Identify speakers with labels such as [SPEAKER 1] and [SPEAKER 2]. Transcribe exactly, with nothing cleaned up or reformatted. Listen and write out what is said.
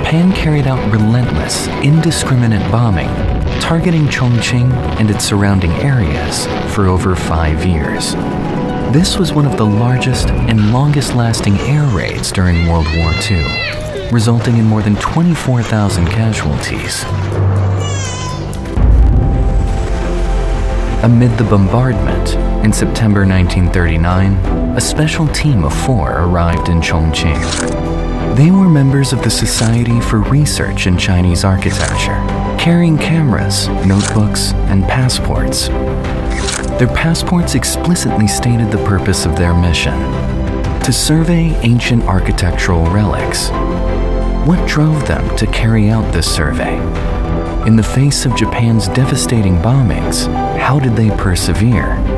[SPEAKER 1] Japan carried out relentless, indiscriminate bombing, targeting Chongqing and its surrounding areas for over five years. This was one of the largest and longest-lasting air raids during World War Two, resulting in more than twenty-four thousand casualties. Amid the bombardment, in September nineteen thirty-nine, a special team of four arrived in Chongqing. They were members of the Society for Research in Chinese Architecture, carrying cameras, notebooks, and passports. Their passports explicitly stated the purpose of their mission: to survey ancient architectural relics. What drove them to carry out this survey? In the face of Japan's devastating bombings, how did they persevere?